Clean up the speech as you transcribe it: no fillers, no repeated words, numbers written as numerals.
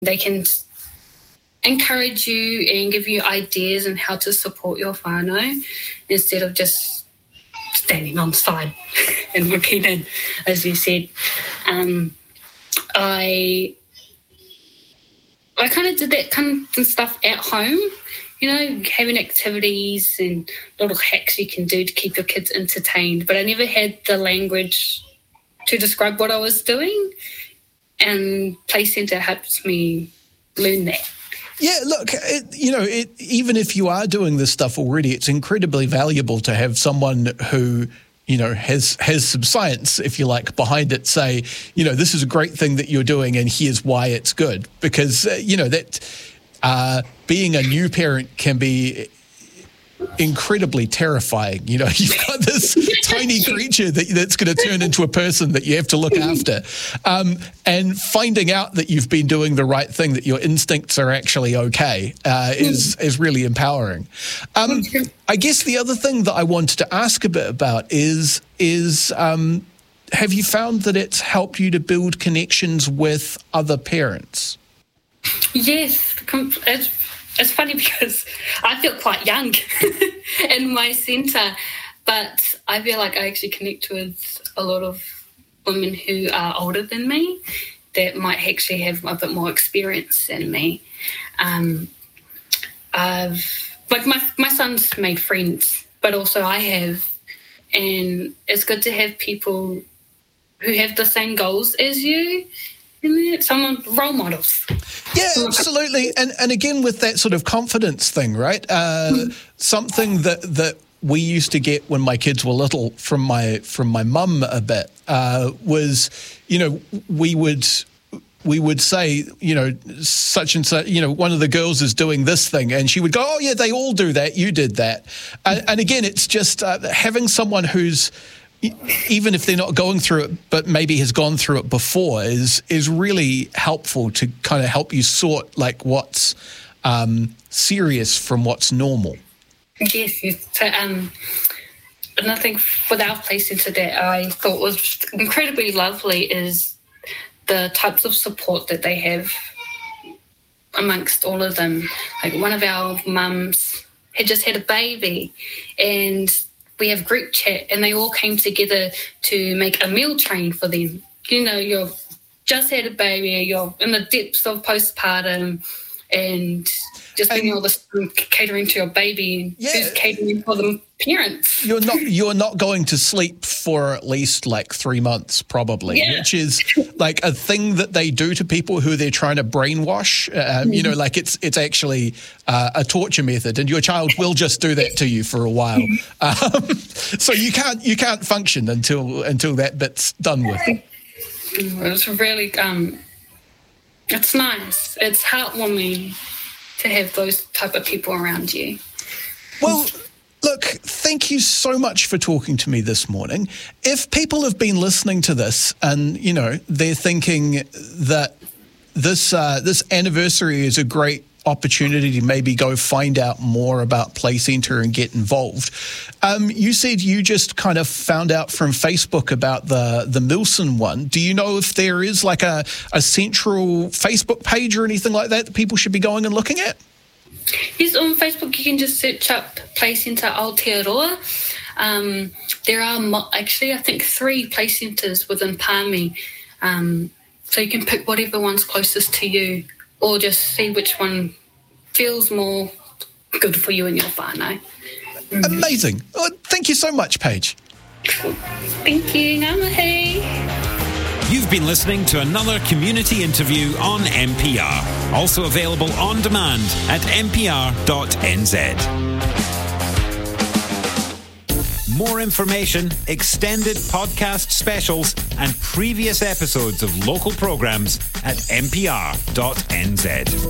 They can encourage you and give you ideas on how to support your whānau instead of just standing on the side and repeating, as you said. I kind of did that kind of stuff at home, having activities and little hacks you can do to keep your kids entertained. But I never had the language to describe what I was doing, and Play Centre helps me learn that. Yeah, look, even if you are doing this stuff already, it's incredibly valuable to have someone who, has some science, if you like, behind it, say, this is a great thing that you're doing and here's why it's good. Because, being a new parent can be incredibly terrifying. You've got this tiny creature that's going to turn into a person that you have to look after. And finding out that you've been doing the right thing, that your instincts are actually okay, is really empowering. I guess the other thing that I wanted to ask a bit about is have you found that it's helped you to build connections with other parents? Yes, it's funny because I feel quite young in my centre, but I feel like I actually connect with a lot of women who are older than me that might actually have a bit more experience than me. My son's made friends, but also I have, and it's good to have people who have the same goals as you. Someone, role models. Yeah, absolutely. And again, with that sort of confidence thing, right? Something that we used to get when my kids were little from my mum a bit was, we would say, such and such, one of the girls is doing this thing, and she would go, oh yeah, they all do that, you did that. And again, it's just having someone who's, even if they're not going through it, but maybe has gone through it before, is really helpful to kind of help you sort like what's serious from what's normal. Yes. So, another thing with our Play Centre that I thought was incredibly lovely is the types of support that they have amongst all of them. Like one of our mums had just had a baby, and we have group chat, and they all came together to make a meal train for them. You've just had a baby, you're in the depths of postpartum, and just doing all this catering to your baby, and just catering for the parents. You're not going to sleep for at least like 3 months, probably, which is like a thing that they do to people who they're trying to brainwash. Like it's actually a torture method, and your child will just do that to you for a while. So you can't function until that bit's done with. It's really it's nice. It's heartwarming to have those type of people around you. Well, look, thank you so much for talking to me this morning. If people have been listening to this and, they're thinking that this anniversary is a great opportunity to maybe go find out more about Play Centre and get involved. You said you just kind of found out from Facebook about the Milson one. Do you know if there is like a central Facebook page or anything like that people should be going and looking at? Yes, on Facebook you can just search up Play Centre Aotearoa. There are actually, I think, 3 Play Centres within Palmy. So you can pick whatever one's closest to you, or just see which one feels more good for you and your whānau. Amazing. Well, thank you so much, Paige. Thank you. Ngā mihi. You've been listening to another community interview on MPR. Also available on demand at mpr.nz. More information, extended podcast specials, and previous episodes of local programmes at mpr.nz.